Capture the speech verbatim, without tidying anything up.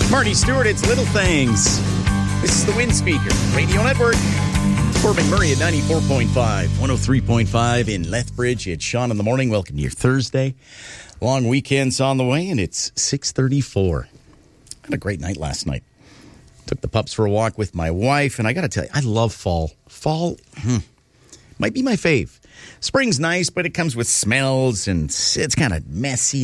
Marty Stewart, it's Little Things. This is the Wind Speaker Radio Network. Fort McMurray at ninety-four point five, one oh three point five in Lethbridge. It's Sean in the morning. Welcome to your Thursday. Long weekend's on the way, and it's six thirty-four. Had a great night last night. Took the pups for a walk with my wife, and I got to tell you, I love fall. Fall hmm, might be my fave. Spring's nice, but it comes with smells, and it's kind of messy.